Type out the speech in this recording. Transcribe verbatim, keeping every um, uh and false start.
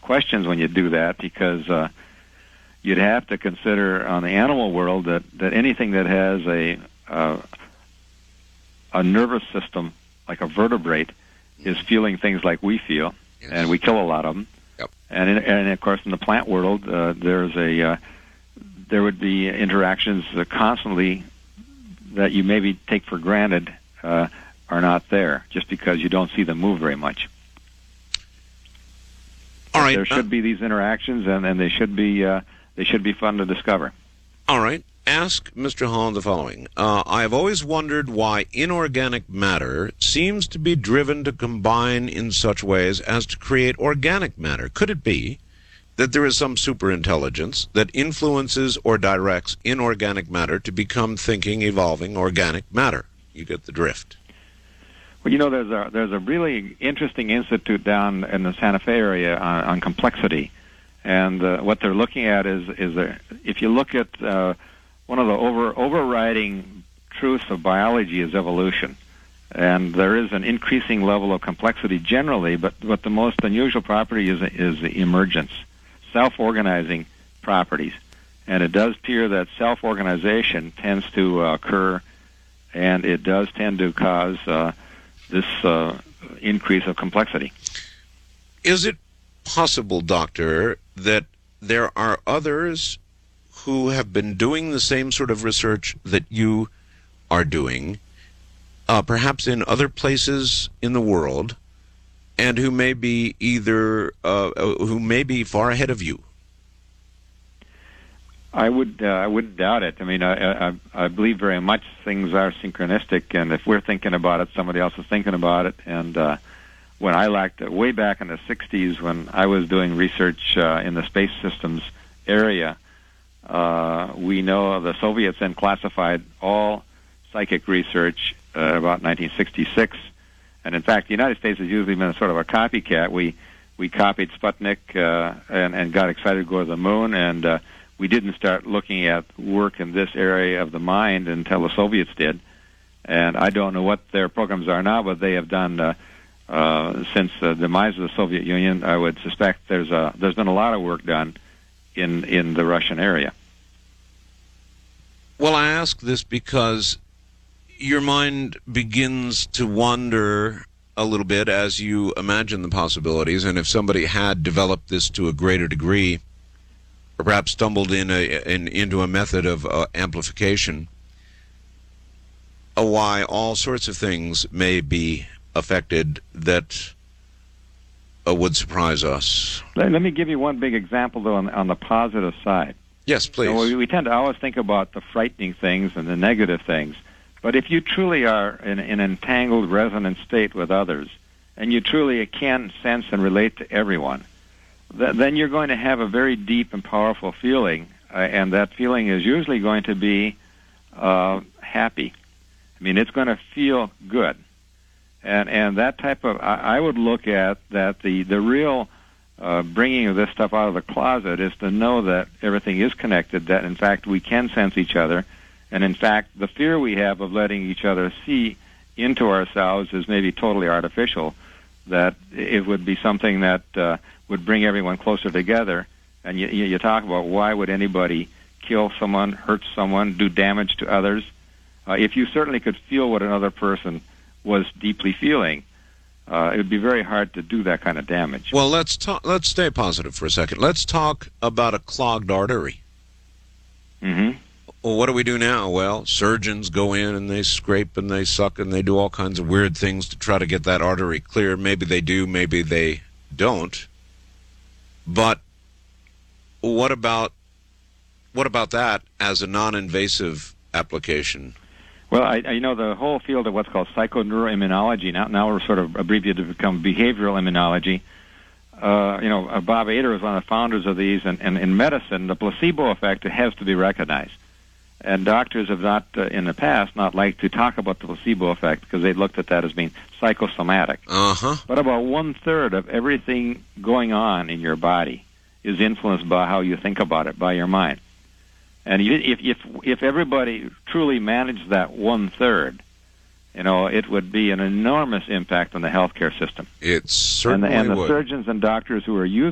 questions when you do that, because uh, you'd have to consider on the animal world that, that anything that has a uh, a nervous system, like a vertebrate, is feeling things like we feel, yes. and we kill a lot of them. Yep. And, in, and of course, in the plant world, uh, there's a uh, there would be interactions uh, constantly that you maybe take for granted uh, are not there, just because you don't see them move very much. All right. There should uh, be these interactions, and, and they should be uh, they should be fun to discover. All right. Ask Mister Hahn the following. Uh, I have always wondered why inorganic matter seems to be driven to combine in such ways as to create organic matter. Could it be that there is some superintelligence that influences or directs inorganic matter to become thinking, evolving organic matter? You get the drift. Well, you know, there's a there's a really interesting institute down in the Santa Fe area on, on complexity, and uh, what they're looking at is is a, if you look at uh, one of the over overriding truths of biology is evolution, and there is an increasing level of complexity generally, but but the most unusual property is is the emergence, self-organizing properties, and it does appear that self-organization tends to uh, occur, and it does tend to cause uh, this uh, increase of complexity. Is it possible, Doctor, that there are others who have been doing the same sort of research that you are doing, uh, perhaps in other places in the world, and who may be either uh, who may be far ahead of you? I would uh, I wouldn't doubt it. I mean, I, I I believe very much things are synchronistic, and if we're thinking about it, somebody else is thinking about it. And uh, when I lacked it, way back in the sixties, when I was doing research uh, in the space systems area, uh, we know the Soviets then classified all psychic research uh, about nineteen sixty-six. And in fact, the United States has usually been a sort of a copycat. We we copied Sputnik uh, and, and got excited to go to the moon, and uh, we didn't start looking at work in this area of the mind until the Soviets did. And I don't know what their programs are now, but they have done uh, uh, since the demise of the Soviet Union. I would suspect there's a there's been a lot of work done in in the Russian area. Well, I ask this because your mind begins to wander a little bit as you imagine the possibilities, and if somebody had developed this to a greater degree, or perhaps stumbled in a, in, into a method of uh, amplification, uh, why all sorts of things may be affected that uh, would surprise us. Let, let me give you one big example, though, on, on the positive side. Yes, please. So we, we tend to always think about the frightening things and the negative things. But if you truly are in, in an entangled, resonant state with others, and you truly can sense and relate to everyone, th- then you're going to have a very deep and powerful feeling, uh, and that feeling is usually going to be uh, happy. I mean, it's going to feel good. And and that type of, I, I would look at that the, the real uh, bringing of this stuff out of the closet is to know that everything is connected, that in fact we can sense each other. And in fact, the fear we have of letting each other see into ourselves is maybe totally artificial, that it would be something that uh, would bring everyone closer together. And you, you talk about why would anybody kill someone, hurt someone, do damage to others? Uh, if you certainly could feel what another person was deeply feeling, uh, it would be very hard to do that kind of damage. Well, let's talk, let's stay positive for a second. Let's talk about a clogged artery. Mm-hmm. Well, what do we do now? Well, surgeons go in and they scrape and they suck and they do all kinds of weird things to try to get that artery clear. Maybe they do, maybe they don't. But what about what about that as a non-invasive application? Well, I, I you know the whole field of what's called psychoneuroimmunology. Now, now we're sort of abbreviated to become behavioral immunology. Uh, you know, uh, Bob Ader was one of the founders of these, and, and in medicine, the placebo effect has to be recognized. And doctors have not, uh, in the past, not liked to talk about the placebo effect because they looked at that as being psychosomatic. Uh-huh. But about one-third of everything going on in your body is influenced by how you think about it, by your mind. And if if if everybody truly managed that one-third, you know, it would be an enormous impact on the healthcare system. It certainly and the, and the would. surgeons and doctors who are using